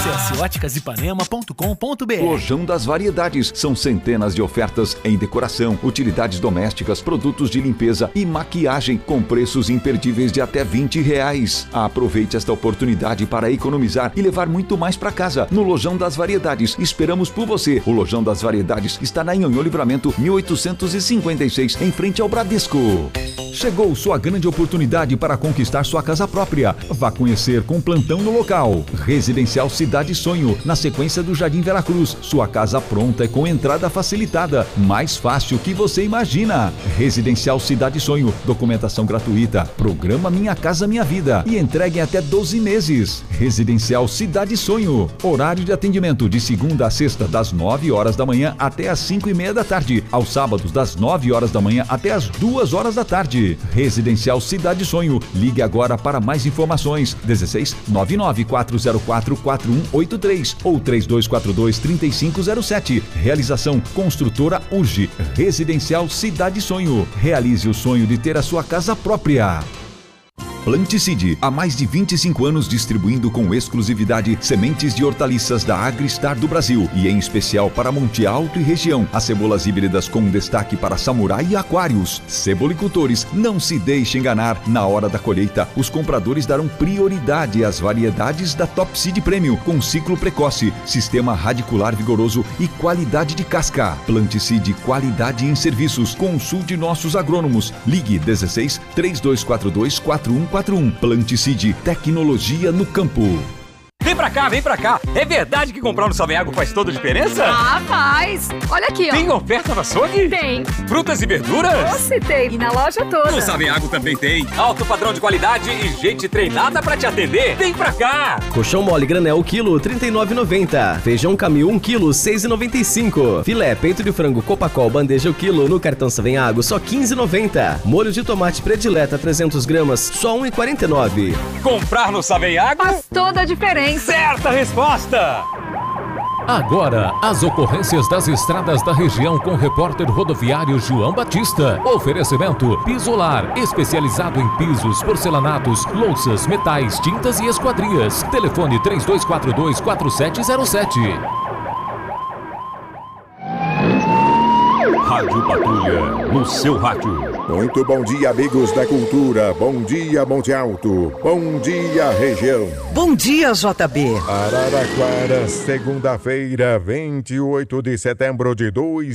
Acesse óticasipanema.com.br. Lojão das Variedades. São centenas de ofertas em decoração, utilidades domésticas, produtos de limpeza e maquiagem com preços imperdíveis de até R$20. Aproveite esta oportunidade para economizar e levar muito mais para casa. No Lojão das Variedades, esperamos por você. O Lojão das Variedades está na Nhonhô Livramento 1856, em frente ao Bradesco. Chegou sua grande oportunidade para conquistar sua casa própria. Vá conhecer com plantão no local. Residencial Cidade Sonho, na sequência do Jardim Veracruz. Sua casa pronta e com entrada facilitada. Mais fácil que você imagina. Residencial Cidade Sonho. Documentação gratuita. Programa Minha Casa Minha Vida. E entregue em até 12 meses. Residencial Cidade Sonho. Horário de atendimento de segunda a sexta, das 9 horas da manhã até as 5:30 da tarde. Aos sábados, das 9 horas da manhã até as 2 horas da tarde. Residencial Cidade Sonho. Ligue agora para mais informações. 16 99 404 4183 ou 3242 3507. Realização Construtora Urge. Residencial Cidade Sonho. Realize o sonho de ter a sua casa própria. Planticide, há mais de 25 anos distribuindo com exclusividade sementes de hortaliças da Agristar do Brasil e em especial para Monte Alto e região. As cebolas híbridas com destaque para Samurai e Aquários. Cebolicultores, não se deixe enganar. Na hora da colheita, os compradores darão prioridade às variedades da Top Seed Premium com ciclo precoce, sistema radicular vigoroso e qualidade de casca. Planticide, qualidade em serviços. Consulte nossos agrônomos. Ligue 16 3242 4141. Planticide, tecnologia no campo. Vem pra cá, vem pra cá. É verdade que comprar no Saveago faz toda a diferença? Ah, faz. Olha aqui, ó. Tem oferta no açougue? Tem. Frutas e verduras? Doce tem. E na loja toda. No Saveago também tem. Alto padrão de qualidade e gente treinada pra te atender. Vem pra cá. Colchão mole granel quilo, R$ 39,90. Feijão Camil 1 quilo, R$ 6,95. Filé peito de frango Copacol bandeja o quilo no cartão Saveago, só R$ 15,90. Molho de tomate predileta 300 gramas, só R$ 1,49. Comprar no Saveago faz toda a diferença. Certa resposta! Agora, as ocorrências das estradas da região com o repórter rodoviário João Batista. Oferecimento Pisolar, especializado em pisos, porcelanatos, louças, metais, tintas e esquadrias. Telefone 3242-4707. Rádio Patrulha, no seu rádio. Muito bom dia, amigos da cultura. Bom dia, Monte Alto. Bom dia, região. Bom dia, JB. Araraquara, segunda-feira, 28 de setembro de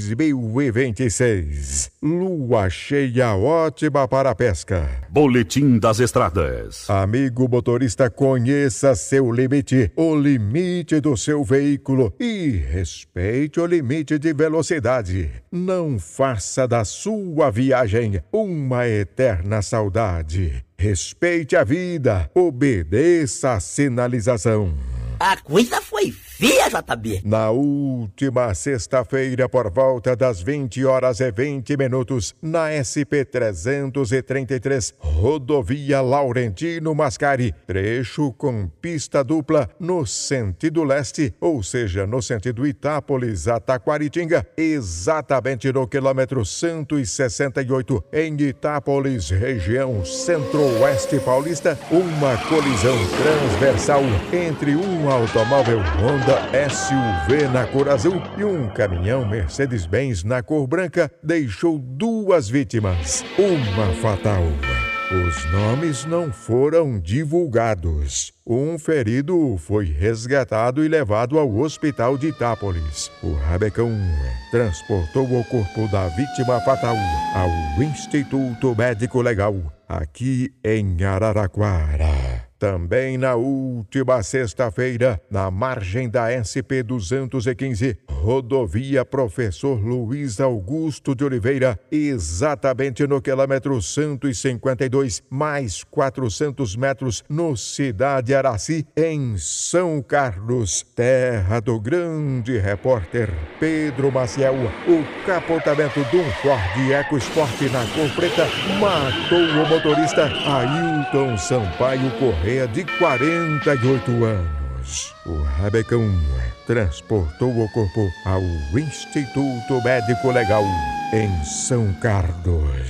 2026. Lua cheia ótima para a pesca. Boletim das estradas. Amigo motorista, conheça seu limite, o limite do seu veículo e respeite o limite de velocidade. Não faça da sua viagem uma eterna saudade. Respeite a vida, obedeça a sinalização. A coisa foi feia, JB. Na última sexta-feira, por volta das 20h20, na SP-333, rodovia Laurentino Mascari, trecho com pista dupla no sentido leste, ou seja, no sentido Itápolis a Taquaritinga, exatamente no quilômetro 168, em Itápolis, região centro-oeste paulista, uma colisão transversal entre um automóvel Honda SUV na cor azul e um caminhão Mercedes-Benz na cor branca deixou 2 vítimas, uma fatal. Os nomes não foram divulgados. Um ferido foi resgatado e levado ao hospital de Itápolis. O Rabecão transportou o corpo da vítima fatal ao Instituto Médico Legal, aqui em Araraquara. Também na última sexta-feira, na margem da SP-215, rodovia Professor Luiz Augusto de Oliveira, exatamente no quilômetro 152, mais 400 metros, no Cidade Araci, em São Carlos, terra do grande repórter Pedro Maciel. O capotamento de um Ford EcoSport na cor preta matou o motorista Ailton Sampaio Correia, de 48 anos. O Rabecão transportou o corpo ao Instituto Médico Legal em São Carlos.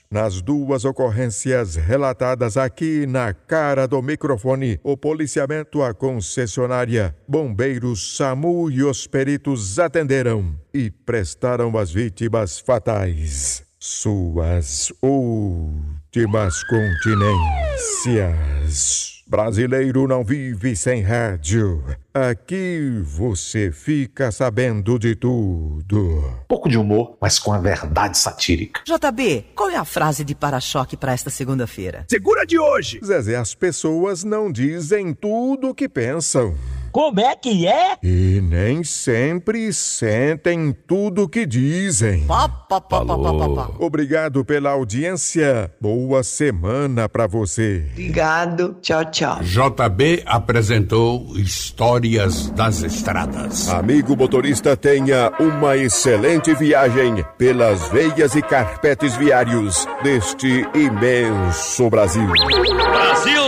Nas duas ocorrências relatadas aqui na cara do microfone, o policiamento, a concessionária, bombeiros, SAMU e os peritos atenderam e prestaram às vítimas fatais suas últimas continências. Brasileiro não vive sem rádio. Aqui você fica sabendo de tudo. Pouco de humor, mas com a verdade satírica. JB, qual é a frase de para-choque para esta segunda-feira? Segura de hoje! Zezé, as pessoas não dizem tudo o que pensam. Como é que é? E nem sempre sentem tudo o que dizem. Obrigado pela audiência. Boa semana pra você. Obrigado. Tchau, tchau. JB apresentou Histórias das Estradas. Amigo motorista, tenha uma excelente viagem pelas veias e carpetes viários deste imenso Brasil. Brasil!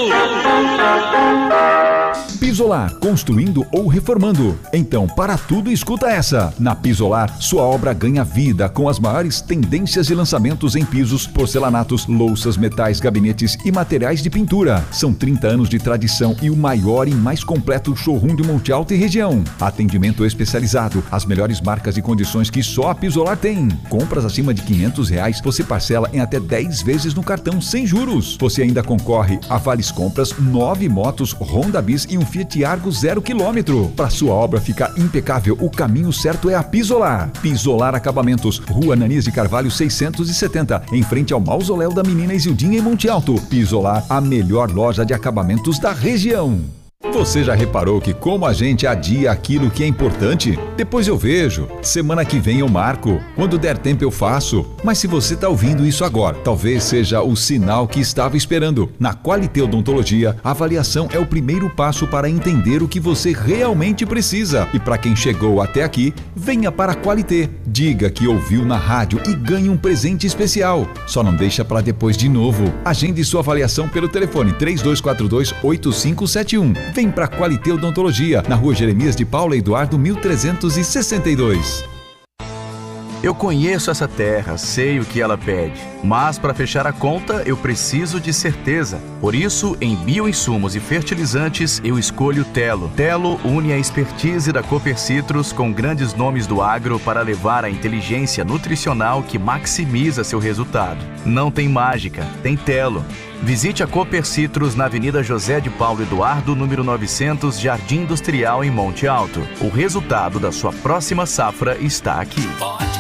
Pisolar, construindo ou reformando. Então, para tudo, escuta essa. Na Pisolar, sua obra ganha vida com as maiores tendências e lançamentos em pisos, porcelanatos, louças, metais, gabinetes e materiais de pintura. São 30 anos de tradição e o maior e mais completo showroom de Monte Alto e região. Atendimento especializado, as melhores marcas e condições que só a Pisolar tem. Compras acima de R$500, você parcela em até 10 vezes no cartão sem juros. Você ainda concorre a vales compras, 9 motos Honda Bis e um Fiat Argo 0 km. Para sua obra ficar impecável, o caminho certo é a Pisolar. Pisolar Acabamentos, Rua Ananias de Carvalho 670, em frente ao Mausoléu da Menina Isildinha em Monte Alto. Pisolar, a melhor loja de acabamentos da região. Você já reparou que como a gente adia aquilo que é importante? Depois eu vejo, semana que vem eu marco, quando der tempo eu faço. Mas se você está ouvindo isso agora, talvez seja o sinal que estava esperando. Na Qualité Odontologia, a avaliação é o primeiro passo para entender o que você realmente precisa. E para quem chegou até aqui, venha para a Qualité. Diga que ouviu na rádio e ganhe um presente especial. Só não deixa para depois de novo. Agende sua avaliação pelo telefone 3242-8571. Vem pra Qualité Odontologia, na Rua Jeremias de Paula Eduardo 1362. Eu conheço essa terra, sei o que ela pede, mas para fechar a conta eu preciso de certeza. Por isso, em bioinsumos e fertilizantes, eu escolho Telo. Telo une a expertise da Cooper Citrus com grandes nomes do agro para levar a inteligência nutricional que maximiza seu resultado. Não tem mágica, tem Telo. Visite a Cooper Citrus na Avenida José de Paulo Eduardo, número 900, Jardim Industrial, em Monte Alto. O resultado da sua próxima safra está aqui.